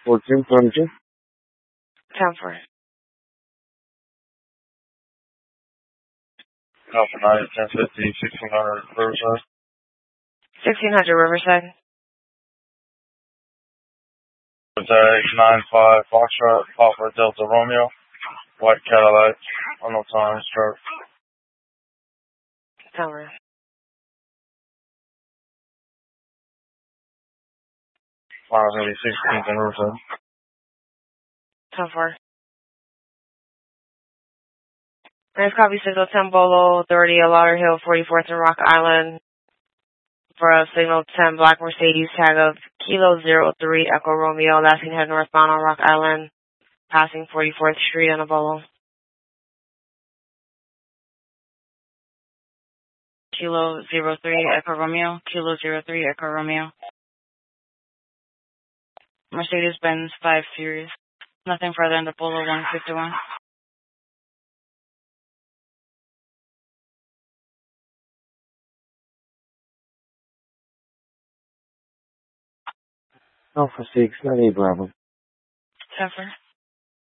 1422. Time for Alpha 9, 1050, 1600 Riverside. 1600 Riverside. Tag 95 Foxtrot, Papa Delta Romeo, white Cadillac, on no time, stroke. Time for 580, 16th and Riverside. Time for Nice copy, Signal 10 Bolo, Authority of Lauderhill, 44th and Rock Island. For a Signal 10 Black Mercedes, tag of Kilo 03 Echo Romeo, last seen head northbound on Rock Island, passing 44th Street on a Bolo. Kilo 03 Echo Romeo, Kilo 03 Echo Romeo. Mercedes-Benz 5 Series. Nothing further than the Polo 151. Alpha 6, 98 Bravo. Zephyr.